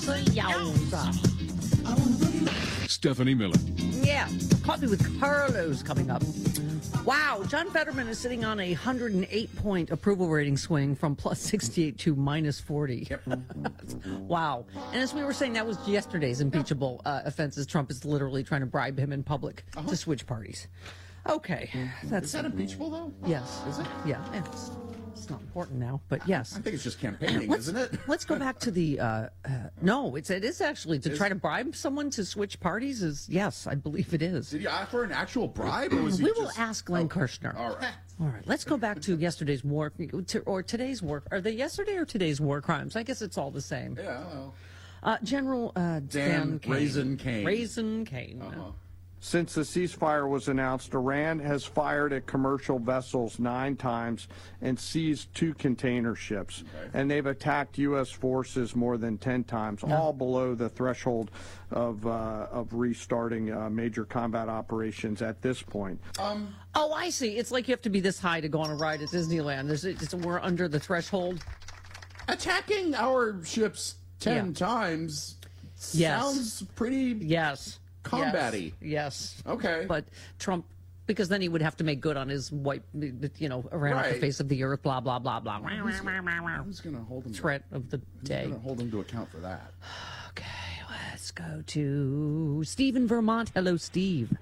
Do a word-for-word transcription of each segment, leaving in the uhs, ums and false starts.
Yowza. Stephanie Miller. Yeah, Coffee with Carlos coming up. Wow, John Fetterman is sitting on a one hundred eight point approval rating swing from plus sixty-eight to minus forty. Yep. Wow. And as we were saying, that was yesterday's impeachable uh, offenses. Trump is literally trying to bribe him in public uh-huh. to switch parties. Okay. That's, is that impeachable, though? Yes. Is it? Yeah. It's, it's not important now, but yes. I think it's just campaigning, let's, isn't it? Let's go back to the, uh, uh, no, it's, it is actually, to is, try to bribe someone to switch parties is, yes, I believe it is. Did you ask for an actual bribe? Or was he we just, will ask Glenn oh, Kirshner. All right. All right, let's go back to yesterday's war, to, or today's war. Are they yesterday or today's war crimes? I guess it's all the same. Yeah, well. Uh, General uh, Dan, Dan Kane. Raisin Kane. Raisin Kane. Uh-huh. Since the ceasefire was announced, Iran has fired at commercial vessels nine times and seized two container ships. Okay. And they've attacked U S forces more than ten times, no. all below the threshold of uh, of restarting uh, major combat operations at this point. Um, oh, I see. It's like you have to be this high to go on a ride at Disneyland. There's, it's, we're under the threshold. Attacking our ships ten yeah. times yes. sounds pretty... Yes. combat-y. Yes. yes. Okay. But Trump, because then he would have to make good on his white, you know, around right. the face of the earth, blah, blah, blah, blah. Who's going to hold him? Threat to, of the who's day. going to hold him to account for that? Okay, let's go to Steve in Vermont. Hello, Steve.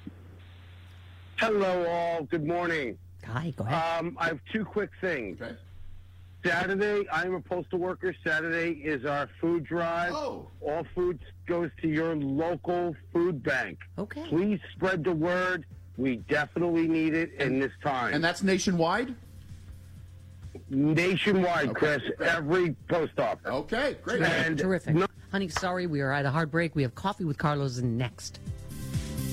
Hello, all. Good morning. Hi, go ahead. Um, I have two quick things. Okay. Saturday, I'm a postal worker. Saturday is our food drive. Oh. All food goes to your local food bank. Okay. Please spread the word. We definitely need it in this time. And that's nationwide? Nationwide, okay. Chris. Every post office. Okay, great. And Terrific. No- Honey, sorry, we are at a hard break. We have Coffee with Carlos next.